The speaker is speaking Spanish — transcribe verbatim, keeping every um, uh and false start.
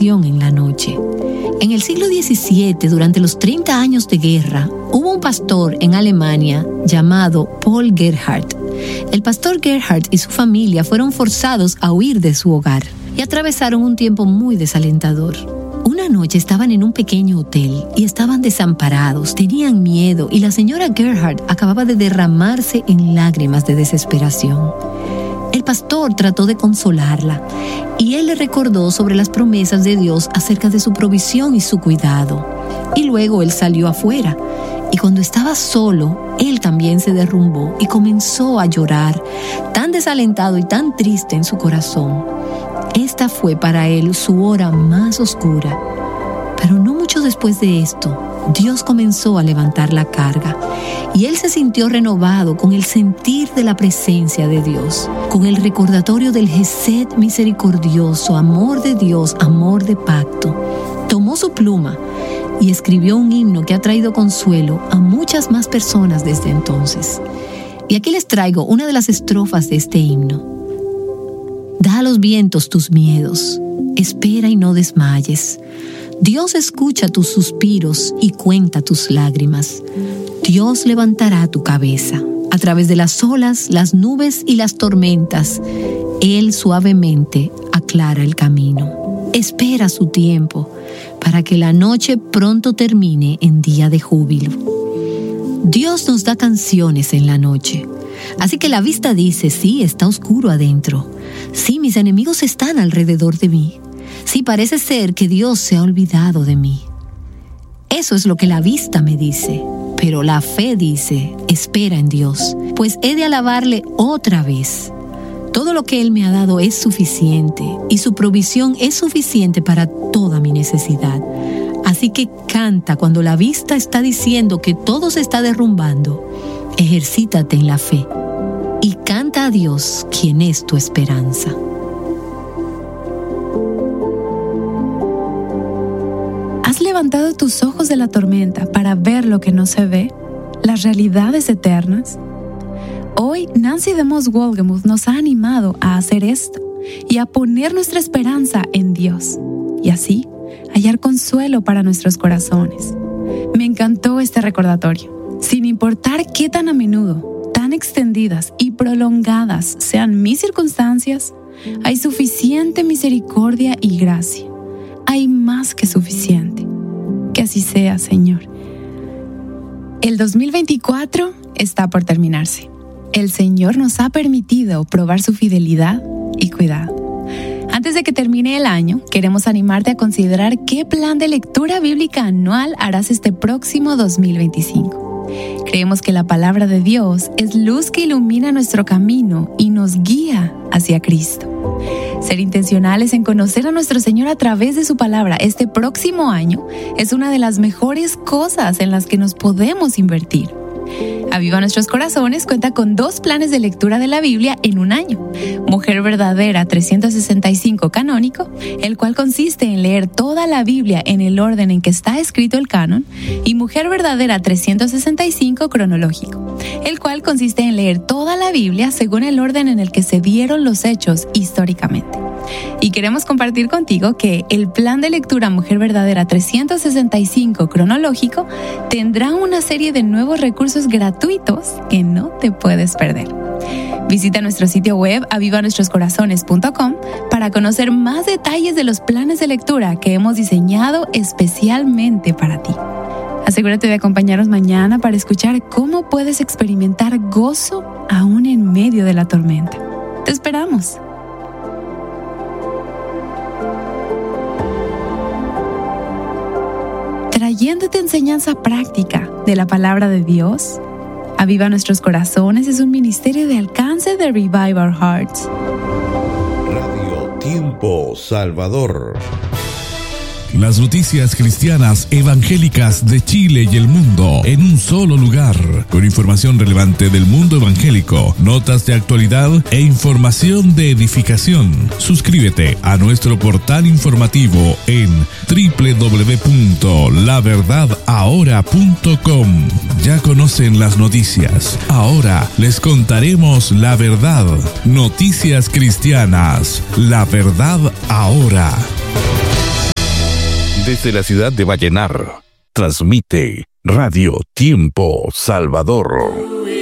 oración en la noche. En el siglo diecisiete, durante los treinta años de guerra, hubo un pastor en Alemania llamado Paul Gerhardt. El pastor Gerhardt y su familia fueron forzados a huir de su hogar y atravesaron un tiempo muy desalentador. Una noche estaban en un pequeño hotel y estaban desamparados, tenían miedo y la señora Gerhardt acababa de derramarse en lágrimas de desesperación. El pastor trató de consolarla y él le recordó sobre las promesas de Dios acerca de su provisión y su cuidado. Y luego él salió afuera y cuando estaba solo, él también se derrumbó y comenzó a llorar, tan desalentado y tan triste en su corazón. Esta fue para él su hora más oscura. Pero no mucho después de esto, Dios comenzó a levantar la carga y él se sintió renovado con el sentir de la presencia de Dios, con el recordatorio del Gesed misericordioso, amor de Dios, amor de pacto. Tomó su pluma y escribió un himno que ha traído consuelo a muchas más personas desde entonces. Y aquí les traigo una de las estrofas de este himno. Da a los vientos tus miedos, espera y no desmayes. Dios escucha tus suspiros y cuenta tus lágrimas. Dios levantará tu cabeza. A través de las olas, las nubes y las tormentas, Él suavemente aclara el camino. Espera su tiempo para que la noche pronto termine en día de júbilo. Dios nos da canciones en la noche. Así que la vista dice, sí, está oscuro adentro. Sí, mis enemigos están alrededor de mí. Sí, parece ser que Dios se ha olvidado de mí. Eso es lo que la vista me dice. Pero la fe dice, espera en Dios, pues he de alabarle otra vez. Todo lo que Él me ha dado es suficiente y su provisión es suficiente para toda mi necesidad. Así que canta cuando la vista está diciendo que todo se está derrumbando. Ejercítate en la fe y canta a Dios, quien es tu esperanza. ¿Has levantado tus ojos de la tormenta para ver lo que no se ve? Las realidades eternas. Hoy, Nancy DeMoss Wolgemuth nos ha animado a hacer esto y a poner nuestra esperanza en Dios y así hallar consuelo para nuestros corazones. Me encantó este recordatorio. Sin importar qué tan a menudo, tan extendidas y prolongadas sean mis circunstancias, hay suficiente misericordia y gracia. Hay más que suficiente. Que así sea, Señor. El dos mil veinticuatro está por terminarse. El Señor nos ha permitido probar su fidelidad y cuidado. Antes de que termine el año, queremos animarte a considerar qué plan de lectura bíblica anual harás este próximo dos mil veinticinco. Creemos que la palabra de Dios es luz que ilumina nuestro camino y nos guía hacia Cristo. Ser intencionales en conocer a nuestro Señor a través de su palabra este próximo año es una de las mejores cosas en las que nos podemos invertir. Aviva Nuestros Corazones cuenta con dos planes de lectura de la Biblia en un año. Mujer Verdadera trescientos sesenta y cinco canónico, el cual consiste en leer toda la Biblia en el orden en que está escrito el canon, y Mujer Verdadera trescientos sesenta y cinco cronológico, el cual consiste en leer toda la Biblia según el orden en el que se dieron los hechos históricamente. Y queremos compartir contigo que el plan de lectura Mujer Verdadera trescientos sesenta y cinco cronológico tendrá una serie de nuevos recursos gratuitos que no te puedes perder. Visita nuestro sitio web aviva nuestros corazones punto com para conocer más detalles de los planes de lectura que hemos diseñado especialmente para ti. Asegúrate de acompañarnos mañana para escuchar cómo puedes experimentar gozo aún en medio de la tormenta. Te esperamos. Trayéndote enseñanza práctica de la palabra de Dios, Aviva Nuestros Corazones es un ministerio de alcance de Revive Our Hearts. Radio Tiempo Salvador. Las noticias cristianas evangélicas de Chile y el mundo en un solo lugar, con información relevante del mundo evangélico, notas de actualidad e información de edificación. Suscríbete a nuestro portal informativo en doble u doble u doble u punto la verdad ahora punto com. Ya conocen las noticias. Ahora les contaremos la verdad. Noticias cristianas. La verdad ahora. Desde la ciudad de Vallenar, transmite Radio Tiempo Salvador.